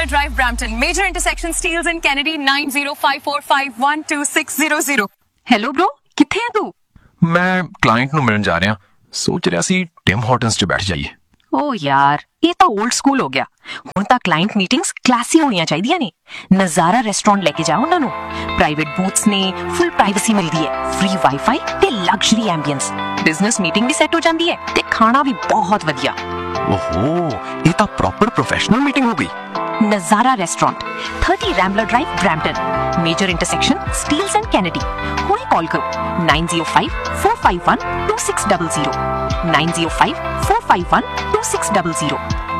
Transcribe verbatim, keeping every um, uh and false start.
Rambler Drive, Brampton. Major intersection, Steeles and Kennedy, nine zero five four five one two six zero zero. Hello bro, ਕਿੱਥੇ ਹੈ ਤੂੰ? ਮੈਂ client ਨੂੰ ਮਿਲਣ ਜਾ ਰਿਹਾ, ਸੋਚ ਰਿਹਾ ਸੀ ਟਿਮ ਹਾਰਟਨਸ 'ਚ ਬੈਠ ਜਾਈਏ। ਓ ਯਾਰ, ਇਹ ਤਾਂ 올ਡ ਸਕੂਲ ਹੋ ਗਿਆ। ਹੁਣ ਤਾਂ ਕਲਾਇੰਟ ਮੀਟਿੰਗਸ ਕਲਾਸੀ ਹੋਣੀਆਂ ਚਾਹੀਦੀਆਂ ਨੇ। ਨਜ਼ਾਰਾ ਰੈਸਟੋਰੈਂਟ ਲੈ ਕੇ ਜਾਓ ਉਹਨਾਂ ਨੂੰ। ਪ੍ਰਾਈਵੇਟ ਬੂਥਸ ਨੇ, ਫੁੱਲ ਪ੍ਰਾਈਵੇਸੀ ਮਿਲਦੀ ਹੈ, ਫ੍ਰੀ ਵਾਈਫਾਈ ਤੇ ਲਗਜ਼ਰੀ ਐਂਬੀਐਂਸ। ਬਿਜ਼ਨਸ ਮੀਟਿੰਗ ਵੀ ਸੈੱਟ ਹੋ ਜਾਂਦੀ ਹੈ ਤੇ ਖਾਣਾ ਵੀ ਬਹੁਤ ਵਧੀਆ। ਓਹੋ, ਇਹ ਤਾਂ ਪ੍ਰੋਪਰ ਪ੍ਰੋਫੈਸ਼ਨਲ ਮੀਟਿੰਗ ਹੋ ਗਈ। ਨਜ਼ਾਰਾ restaurant, thirty Rambler Drive, Brampton. Major intersection, Steeles and Kennedy. ਹੁਣੇ ਕਾਲ ਕਰੋ nine zero five four five one two six zero zero nine zero five four five one two six zero zero।